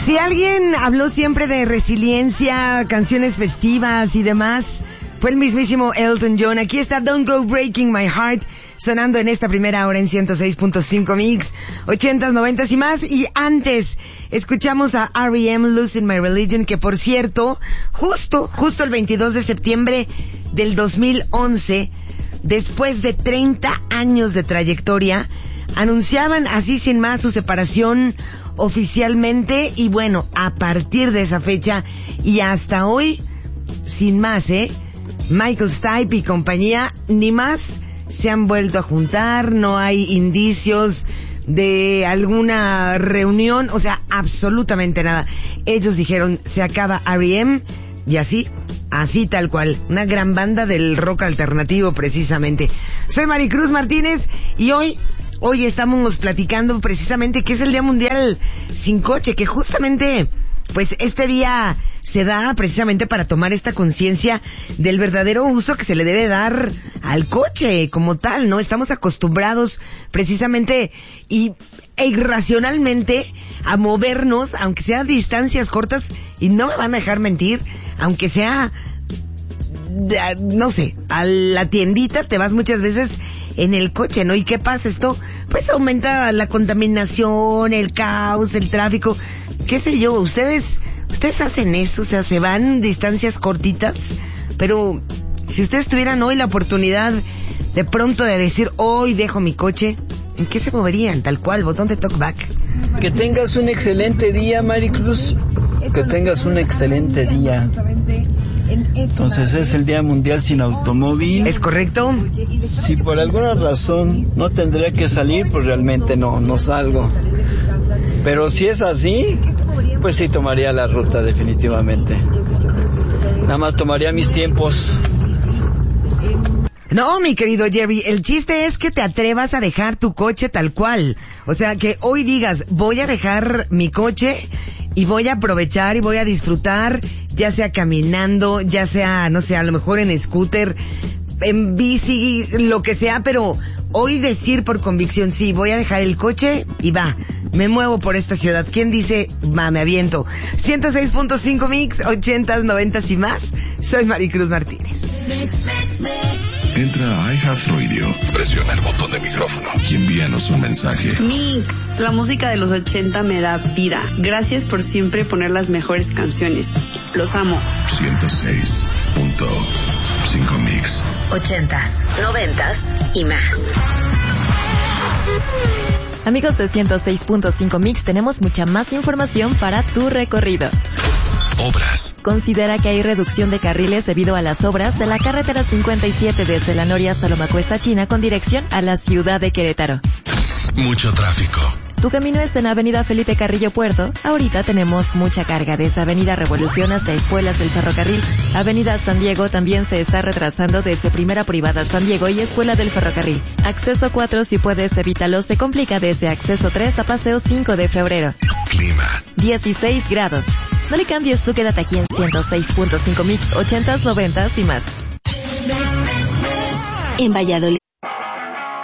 Si alguien habló siempre de resiliencia, canciones festivas y demás, fue el mismísimo Elton John. Aquí está Don't Go Breaking My Heart, sonando en esta primera hora en 106.5 Mix, 80s, 90s y más. Y antes, escuchamos a R.E.M. Losing My Religion, que por cierto, justo el 22 de septiembre del 2011, después de 30 años de trayectoria, anunciaban así sin más su separación oficialmente. Y bueno, a partir de esa fecha y hasta hoy, sin más, Michael Stipe y compañía, ni más se han vuelto a juntar, no hay indicios de alguna reunión, o sea, absolutamente nada. Ellos dijeron, se acaba R.E.M. y así tal cual, una gran banda del rock alternativo precisamente. Soy Maricruz Martínez y hoy estamos platicando precisamente que es el Día Mundial Sin Coche, que justamente pues este día se da precisamente para tomar esta conciencia del verdadero uso que se le debe dar al coche como tal, ¿no? Estamos acostumbrados precisamente e irracionalmente a movernos, aunque sea a distancias cortas, y no me van a dejar mentir, aunque sea, no sé, a la tiendita te vas muchas veces en el coche, ¿no? ¿Y qué pasa? Esto pues aumenta la contaminación, el caos, el tráfico, qué sé yo. Ustedes hacen eso, o sea, se van distancias cortitas, pero si ustedes tuvieran hoy la oportunidad de pronto de decir, hoy dejo mi coche, ¿en qué se moverían? Tal cual, botón de talkback. Que tengas un excelente día, Maricruz. Que tengas un excelente día. Entonces es el Día Mundial Sin Automóvil. ¿Es correcto? Si por alguna razón no tendría que salir, pues realmente no salgo. Pero si es así, pues sí tomaría la ruta definitivamente. Nada más tomaría mis tiempos. No, mi querido Jerry, el chiste es que te atrevas a dejar tu coche tal cual. O sea, que hoy digas, voy a dejar mi coche y voy a aprovechar y voy a disfrutar, ya sea caminando, ya sea, no sé, a lo mejor en scooter, en bici, lo que sea, pero hoy decir por convicción, sí, voy a dejar el coche y va, me muevo por esta ciudad. ¿Quién dice, me aviento? 106.5 Mix, 80s, 90s y más. Soy Maricruz Martínez. Entra a iHeartRadio, presiona el botón de micrófono y envíanos un mensaje. Mix, la música de los 80 me da vida. Gracias por siempre poner las mejores canciones. Los amo. 106.5 Mix. 80s, 90s y más. Amigos de 106.5 Mix, tenemos mucha más información para tu recorrido. Obras. Considera que hay reducción de carriles debido a las obras de la carretera 57 desde la Noria hasta Lomacuesta, China, con dirección a la ciudad de Querétaro. Mucho tráfico. Tu camino está en Avenida Felipe Carrillo Puerto. Ahorita tenemos mucha carga desde Avenida Revolución hasta Escuelas del Ferrocarril. Avenida San Diego también se está retrasando desde Primera Privada San Diego y Escuela del Ferrocarril. Acceso 4, si puedes evítalo, se complica desde Acceso 3 a Paseo 5 de Febrero. Clima. 16 grados. No le cambies, tú quédate aquí en 106.5 Mix, 80s, 90s y más. En Valladolid